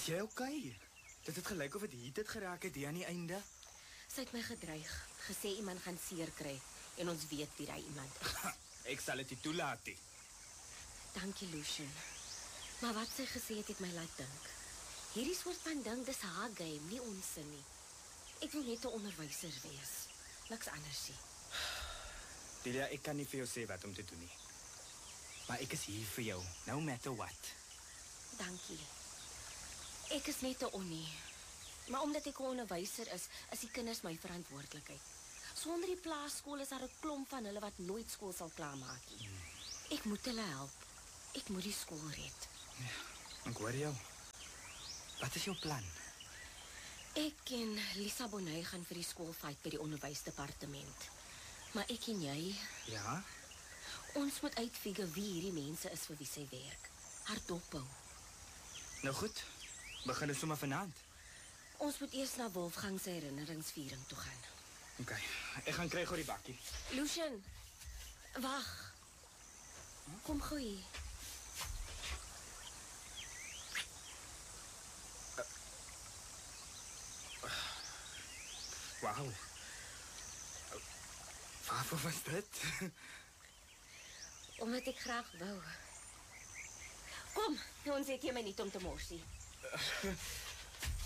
Is jy okay? Dit het gelyk of het heat het geraak het hier aan die einde. Sy het my gedreig, gesê iemand gaan seer kry en ons weet wie daai iemand is. Ek sal dit nie toelaat nie. Dankie, Lucian. Maar wat sy gesê het my laat dink. Hierdie soort van ding, dis haar game, nie ons nie. Ek wil net 'n onderwyser wees. Niks anders nie. Delia, ek kan nie vir jou sê wat om te doen nie. Maar ek is hier vir jou, no matter what. Dankie. Ek is net 'n onnie. Maar omdat ek 'n onderwyser is die kinders my verantwoordelikheid. Sonder die plaasskool is daar 'n klomp van hulle wat nooit skool sal klaarmaak nie. Ek moet hulle help. Ek moet die skool red. Ja, ek hoor jou. Wat is jou plan? Ek en Lisa Bonnet gaan vir die skool fight by die onderwysdepartement. Maar ek en jy, Ja? ons moet uitfigure wie hierdie mense is vir wie sy werk. Haar dophou. Nou goed, begin dit sommer vanaand. Ons moet eers na Wolfgang se herinneringsviering toe gaan. Okay, ek gaan kry gou die bakkie. Lucian, wag. Kom gou hier. Wauw. Waarvoor was dit? Omdat ek graag wou. Kom, ons het hier my niet om te morsie.